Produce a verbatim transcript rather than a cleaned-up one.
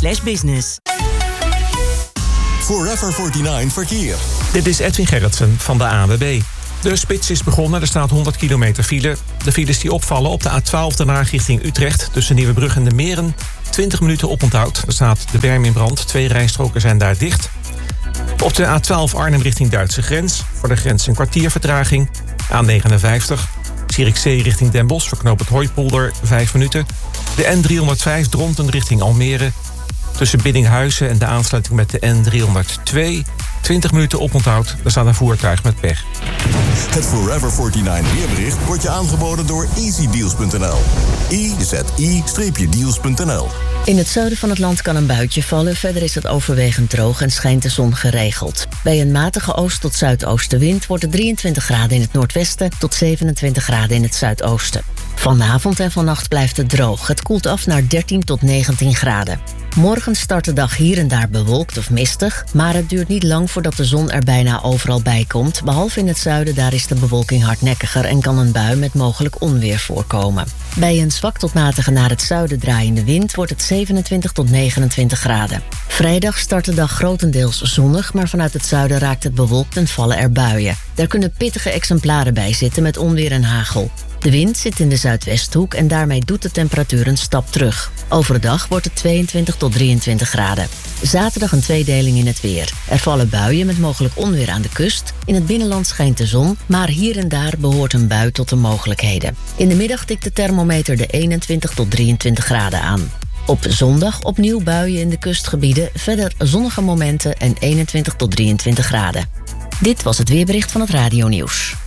slash business. Forever negenenveertig verkeer. Dit is Edwin Gerritsen van de A N W B. De spits is begonnen, er staat honderd kilometer file. De files die opvallen op de A twaalf Den Haag richting Utrecht... tussen Nieuwebrug en de Meren, twintig minuten oponthoud. Er staat de berm in brand, twee rijstroken zijn daar dicht. Op de A twaalf Arnhem richting Duitse grens. Voor de grens een kwartier vertraging. A negenenvijftig Zierikzee richting Den Bosch, voor knooppunt Hooipolder, vijf minuten. De N driehonderdvijf Dronten richting Almere. Tussen Biddinghuizen en de aansluiting met de N driehonderdtwee... twintig minuten oponthoud, er staat een voertuig met pech. Het Forever negenenveertig weerbericht wordt je aangeboden door easy deals punt n l. e z i deals punt n l. In het zuiden van het land kan een buitje vallen. Verder is het overwegend droog en schijnt de zon geregeld. Bij een matige oost- tot zuidoostenwind wordt het drieëntwintig graden in het noordwesten... tot zevenentwintig graden in het zuidoosten. Vanavond en vannacht blijft het droog. Het koelt af naar dertien tot negentien graden. Morgen start de dag hier en daar bewolkt of mistig... maar het duurt niet lang voordat de zon er bijna overal bij komt. Behalve in het zuiden, daar is de bewolking hardnekkiger... en kan een bui met mogelijk onweer voorkomen. Bij een zwak tot matige naar het zuiden draaiende wind... wordt het zevenentwintig tot negenentwintig graden. Vrijdag start de dag grotendeels zonnig... maar vanuit het zuiden raakt het bewolkt en vallen er buien. Daar kunnen pittige exemplaren bij zitten met onweer en hagel. De wind zit in de zuidwesthoek en daarmee doet de temperatuur een stap terug. Overdag wordt het tweeëntwintig tot drieëntwintig graden. Zaterdag een tweedeling in het weer. Er vallen buien met mogelijk onweer aan de kust. In het binnenland schijnt de zon, maar hier en daar behoort een bui tot de mogelijkheden. In de middag tikt de thermometer de eenentwintig tot drieëntwintig graden aan. Op zondag opnieuw buien in de kustgebieden, verder zonnige momenten en eenentwintig tot drieëntwintig graden. Dit was het weerbericht van het Radio Nieuws.